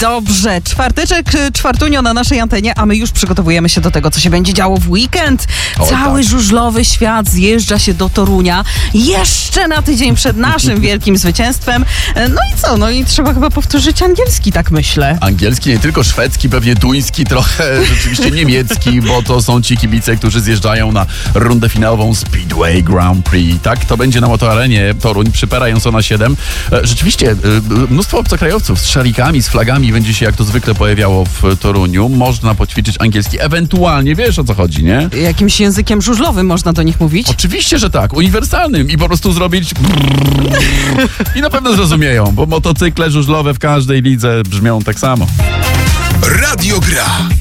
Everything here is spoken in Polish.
Dobrze, czwarteczek, czwartunio na naszej antenie, a my już przygotowujemy się do tego, co się będzie działo w weekend. Cały żużlowy świat zjeżdża się do Torunia jeszcze na tydzień przed naszym wielkim zwycięstwem. No i co? No i trzeba chyba powtórzyć angielski, tak myślę. Angielski, nie tylko szwedzki, pewnie duński, trochę rzeczywiście niemiecki, bo to są ci kibice, którzy zjeżdżają na rundę finałową Speedway Grand Prix. Tak, to będzie na Motoarenie Toruń przy Pera Jansona 7. Rzeczywiście, mnóstwo obcokrajowców z szalikami, z flagami będzie się jak to zwykle pojawiało w Toruniu. Można poćwiczyć angielski, ewentualnie, wiesz o co chodzi, nie? Jakimś językiem żużlowym można do nich mówić? Oczywiście, że tak, uniwersalnym i po prostu zrobić i na pewno zrozumieją, bo motocykle żużlowe w każdej lidze brzmią tak samo. Radio Gra.